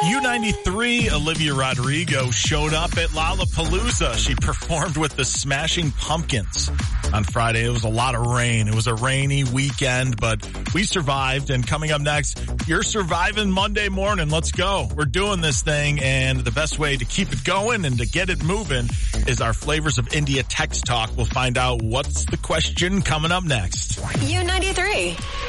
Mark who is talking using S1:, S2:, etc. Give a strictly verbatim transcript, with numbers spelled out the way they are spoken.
S1: U ninety-three, Olivia Rodrigo showed up at Lollapalooza. She performed with the Smashing Pumpkins on Friday. It was a lot of rain. It was a rainy weekend, but we survived. And coming up next, you're surviving Monday morning. Let's go. We're doing this thing, and the best way to keep it going and to get it moving is our Flavors of India text talk. We'll find out what's the question coming up next.
S2: U ninety-three.